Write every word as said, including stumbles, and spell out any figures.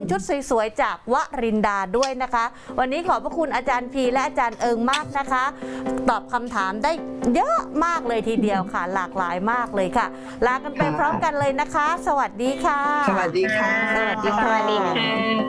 ชุดสวยๆจากวรินดาด้วยนะคะวันนี้ขอบพระคุณอาจารย์พีและอาจารย์เอิงมากนะคะตอบคำถามได้เยอะมากเลยทีเดียวค่ะหลากหลายมากเลยค่ะลากันไปพร้อมกันเลยนะคะสวัสดีค่ะสวัสดีค่ะสวัสดีค่ะ